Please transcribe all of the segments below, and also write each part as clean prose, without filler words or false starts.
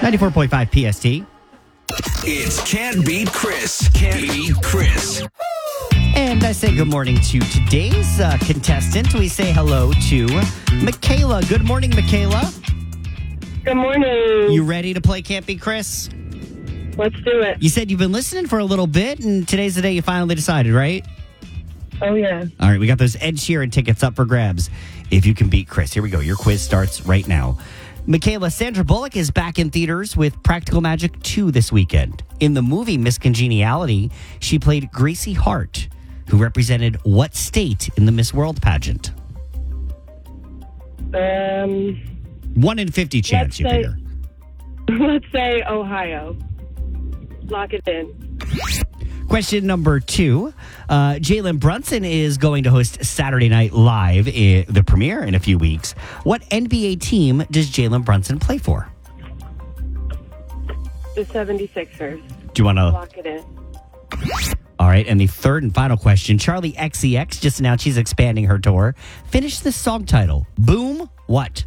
94.5 PST. It's Can't Beat Chris. Can't Beat Chris. And I say good morning to today's contestant. We say hello to Michaela. Good morning, Michaela. Good morning. You ready to play Can't Beat Chris? Let's do it. You said you've been listening for a little bit, and today's the day you finally decided, right? Oh, yeah. All right, we got those Ed Sheeran tickets up for grabs if you can beat Chris. Here we go. Your quiz starts right now. Michaela, Sandra Bullock is back in theaters with Practical Magic 2 this weekend. In the movie Miss Congeniality, she played Gracie Hart, who represented what state in the Miss World pageant? 1 in 50 chance, you figure. Let's say Ohio. Lock it in. Question number 2. Jalen Brunson is going to host Saturday Night Live, the premiere, in a few weeks. What NBA team does Jalen Brunson play for? The 76ers. Do you want to... Lock it in. All right, and the third and final question. Charlie XCX just announced she's expanding her tour. Finish the song title. Boom, what?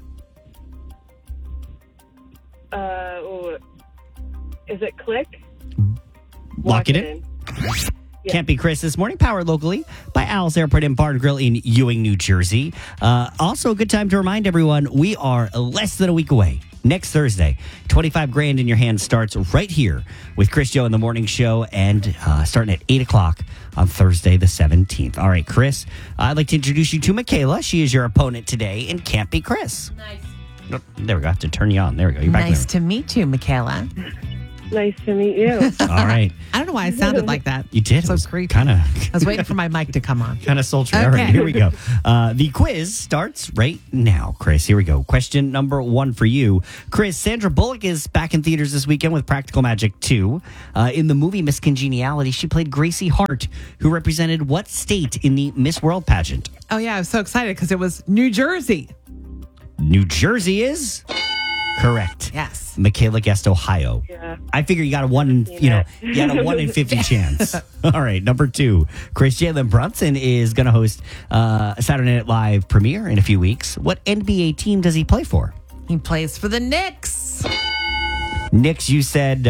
Is it Click? Lock it in. Yeah. Can't Be Chris this morning, powered locally by Al's Airport and Bar and Grill in Ewing, New Jersey. Also, a good time to remind everyone, we are less than a week away. Next Thursday, 25 grand in your hand starts right here with Chris Joe in the morning show, and starting at 8 o'clock on Thursday the 17th. All right, Chris, I'd like to introduce you to Michaela. She is your opponent today in Can't Be Chris. Nice. Oh, there we go. I have to turn you on. There we go. You're back. Nice to meet you, Michaela. Nice to meet you. All right. I don't know why I sounded like that. You did. So creepy. Kind of. I was waiting for my mic to come on. Kind of sultry. All right, here we go. The quiz starts right now, Chris. Here we go. Question number 1 for you. Chris, Sandra Bullock is back in theaters this weekend with Practical Magic 2. In the movie Miss Congeniality, she played Gracie Hart, who represented what state in the Miss World pageant? Oh, yeah. I was so excited because it was New Jersey. New Jersey is correct. Yes. Michaela guessed Ohio. Yeah. I figure you got a 1 in, you had a 1 in 50 chance. All right, number 2. Chris, Jalen Brunson is going to host a Saturday Night Live premiere in a few weeks. What NBA team does he play for? He plays for the Knicks. Knicks, you said,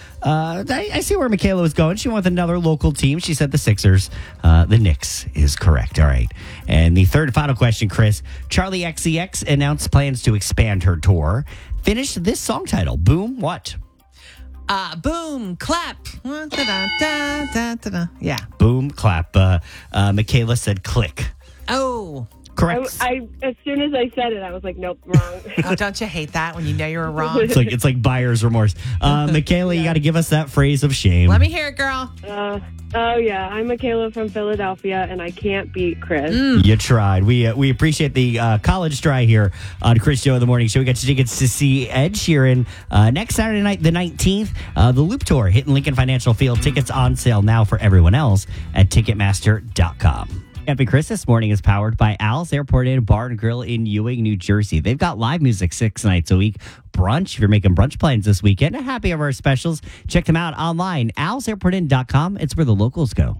I see where Michaela was going. She went with another local team. She said the Sixers. The Knicks is correct. All right. And the third and final question, Chris. Charlie XCX announced plans to expand her tour. Finish this song title. Boom, what? Boom, clap. Da-da-da-da-da-da. Yeah. Boom, clap. Michaela said click. Oh. Correct. As soon as I said it, I was like, nope, wrong. Oh, don't you hate that when you know you're wrong? It's like buyer's remorse. Michaela, you got to give us that phrase of shame. Let me hear it, girl. Oh, yeah. I'm Michaela from Philadelphia, and I can't beat Chris. You tried. We appreciate the college try here on Chris Joe in the Morning Show. We got your tickets to see Ed Sheeran next Saturday night, the 19th. The Loop Tour hitting Lincoln Financial Field. Tickets on sale now for everyone else at Ticketmaster.com. Can't Be Chris this morning is powered by Al's Airport and Bar and Grill in Ewing, New Jersey. They've got live music 6 nights a week. Brunch, if you're making brunch plans this weekend. And happy hour specials. Check them out online. alsairportin.com. It's where the locals go.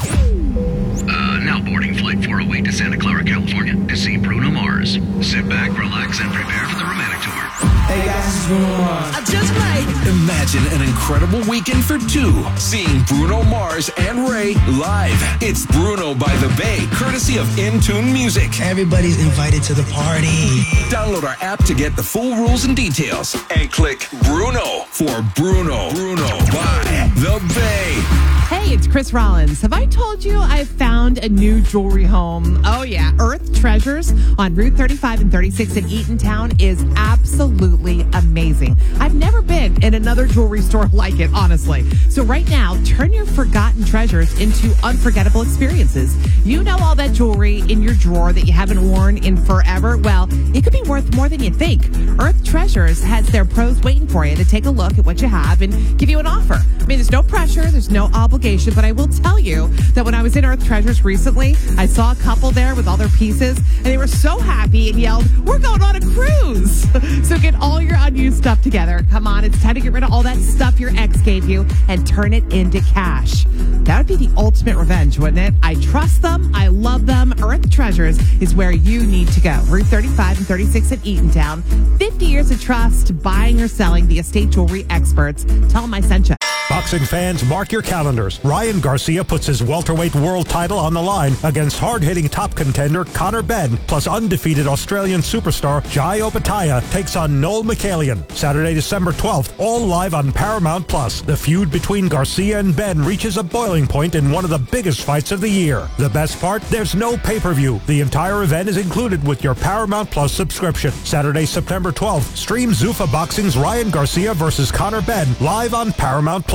Now boarding flight 408 to Santa Clara, California to see Bruno Mars. Sit back, relax, and prepare for the romantic tour. Hey guys, this is Bruno Mars. I just might. Imagine an incredible weekend for 2, seeing Bruno Mars and Ray live. It's Bruno by the Bay, courtesy of Intune Music. Everybody's invited to the party. Download our app to get the full rules and details, and click Bruno for Bruno by the Bay. Hey, it's Chris Rollins. Have I told you I found a new jewelry home? Oh, yeah. Earth Treasures on Route 35 and 36 in Eatontown is absolutely amazing. I've never been in another jewelry store like it, honestly. So right now, turn your forgotten treasures into unforgettable experiences. You know all that jewelry in your drawer that you haven't worn in forever? Well, it could be worth more than you think. Earth Treasures has their pros waiting for you to take a look at what you have and give you an offer. I mean, there's no pressure. There's no obligation. obligation, but I will tell you that when I was in Earth Treasures recently, I saw a couple there with all their pieces, and they were so happy and yelled, "We're going on a cruise!" So get all your unused stuff together. Come on, it's time to get rid of all that stuff your ex gave you and turn it into cash. That would be the ultimate revenge, wouldn't it? I trust them. I love them. Earth Treasures is where you need to go. Route 35 and 36 in Eatontown. 50 years of trust, buying or selling, the estate jewelry experts. Tell them I sent you. Boxing fans, mark your calendars. Ryan Garcia puts his welterweight world title on the line against hard-hitting top contender Conor Benn, plus undefeated Australian superstar Jai Opetaia takes on Noel Michaelian. Saturday, December 12th, all live on Paramount+. The feud between Garcia and Benn reaches a boiling point in one of the biggest fights of the year. The best part? There's no pay-per-view. The entire event is included with your Paramount+ subscription. Saturday, September 12th, stream Zuffa Boxing's Ryan Garcia versus Conor Benn live on Paramount+.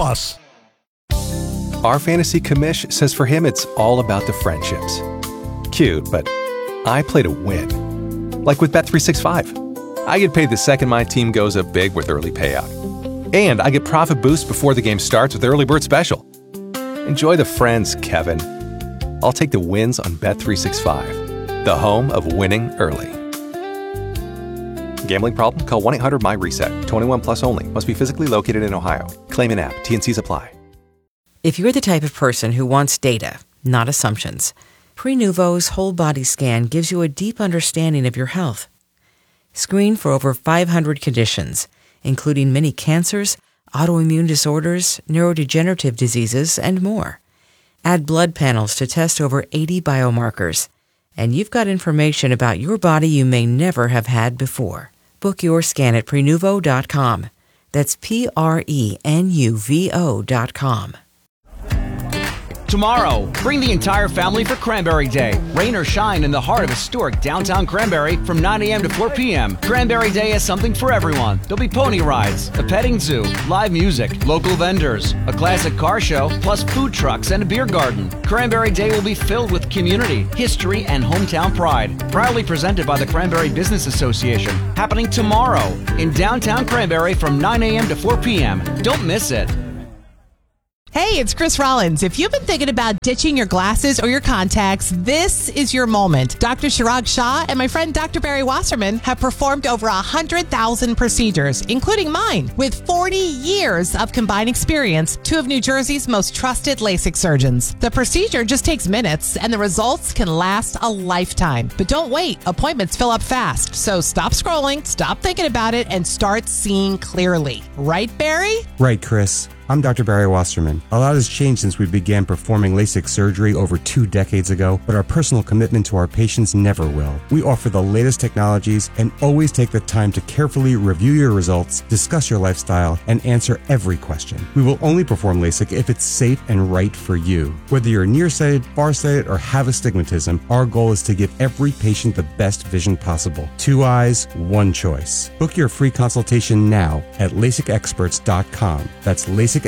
Our fantasy commish says for him it's all about the friendships. Cute, but I play to win. Like with Bet365. I get paid the second my team goes up big with early payout. And I get profit boost before the game starts with Early Bird Special. Enjoy the friends, Kevin. I'll take the wins on Bet365, the home of winning early. Gambling problem? Call 1-800-MY-RESET. 21 plus only. Must be physically located in Ohio. Claim in app. T&Cs apply. If you're the type of person who wants data, not assumptions, Prenuvo's whole body scan gives you a deep understanding of your health. Screen for over 500 conditions, including many cancers, autoimmune disorders, neurodegenerative diseases, and more. Add blood panels to test over 80 biomarkers, and you've got information about your body you may never have had before. Book your scan at Prenuvo.com. That's Prenuvo.com. Tomorrow, bring the entire family for Cranberry Day. Rain or shine in the heart of historic downtown Cranberry from 9 a.m. to 4 p.m. Cranberry Day has something for everyone. There'll be pony rides, a petting zoo, live music, local vendors, a classic car show, plus food trucks and a beer garden. Cranberry Day will be filled with community, history, and hometown pride. Proudly presented by the Cranberry Business Association. Happening tomorrow in downtown Cranberry from 9 a.m. to 4 p.m. Don't miss it. Hey, it's Chris Rollins. If you've been thinking about ditching your glasses or your contacts, this is your moment. Dr. Chirag Shah and my friend Dr. Barry Wasserman have performed over 100,000 procedures, including mine. With 40 years of combined experience, two of New Jersey's most trusted LASIK surgeons. The procedure just takes minutes, and the results can last a lifetime. But don't wait. Appointments fill up fast. So stop scrolling, stop thinking about it, and start seeing clearly. Right, Barry? Right, Chris. I'm Dr. Barry Wasserman. A lot has changed since we began performing LASIK surgery over 2 decades ago, but our personal commitment to our patients never will. We offer the latest technologies and always take the time to carefully review your results, discuss your lifestyle, and answer every question. We will only perform LASIK if it's safe and right for you. Whether you're nearsighted, farsighted, or have astigmatism, our goal is to give every patient the best vision possible. 2 eyes, 1 choice. Book your free consultation now at LASIKexperts.com. That's LASIKexperts.com.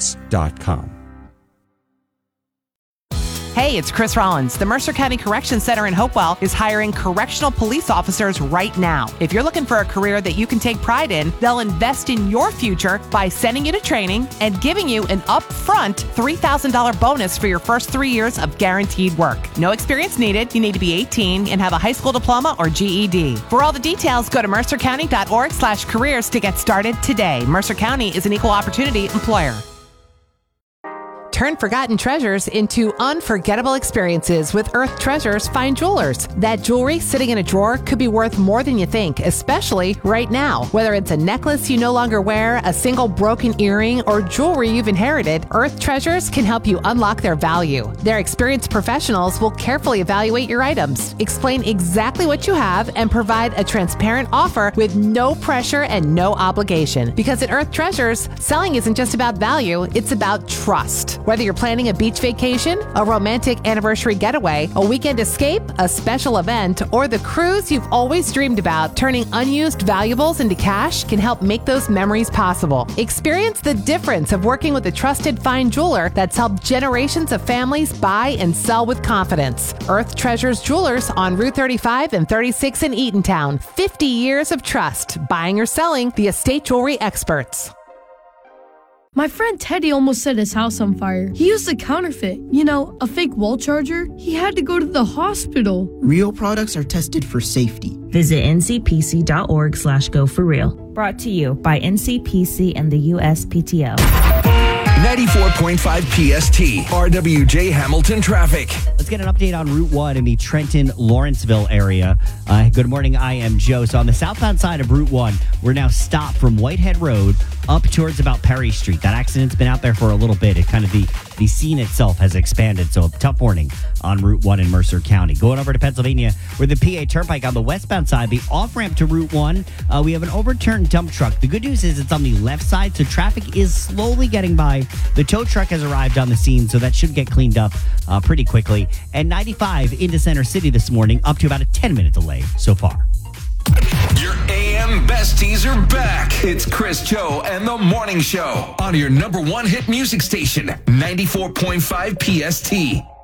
Hey, it's Chris Rollins. The Mercer County Correction Center in Hopewell is hiring correctional police officers right now. If you're looking for a career that you can take pride in, they'll invest in your future by sending you to training and giving you an upfront $3,000 bonus for your first 3 years of guaranteed work. No experience needed. You need to be 18 and have a high school diploma or GED. For all the details, go to mercercounty.org/careers to get started today. Mercer County is an equal opportunity employer. Turn forgotten treasures into unforgettable experiences with Earth Treasures Fine Jewelers. That jewelry sitting in a drawer could be worth more than you think, especially right now. Whether it's a necklace you no longer wear, a single broken earring, or jewelry you've inherited, Earth Treasures can help you unlock their value. Their experienced professionals will carefully evaluate your items, explain exactly what you have, and provide a transparent offer with no pressure and no obligation. Because at Earth Treasures, selling isn't just about value, it's about trust. Whether you're planning a beach vacation, a romantic anniversary getaway, a weekend escape, a special event, or the cruise you've always dreamed about, turning unused valuables into cash can help make those memories possible. Experience the difference of working with a trusted fine jeweler that's helped generations of families buy and sell with confidence. Earth Treasures Jewelers on Route 35 and 36 in Eatontown. 50 years of trust. Buying or selling, the estate jewelry experts. My friend Teddy almost set his house on fire. He used a counterfeit, a fake wall charger. He had to go to the hospital. Real products are tested for safety. Visit ncpc.org/go4real. Brought to you by NCPC and the USPTO. 94.5 PST, RWJ Hamilton traffic. Let's get an update on Route 1 in the Trenton-Lawrenceville area. Good morning, I am Joe. So on the southbound side of Route 1, we're now stopped from Whitehead Road up towards about Perry Street. That accident's been out there for a little bit. It kind of the scene itself has expanded, so a tough warning on Route 1 in Mercer County. Going over to Pennsylvania, where the PA Turnpike on the westbound side, the off-ramp to Route 1, we have an overturned dump truck. The good news is it's on the left side, so traffic is slowly getting by. The tow truck has arrived on the scene, so that should get cleaned up pretty quickly. And 95 into Center City this morning, up to about a 10-minute delay so far. Your AM besties are back. It's Chris, Joe, and the Morning Show on your number one hit music station, 94.5 PST.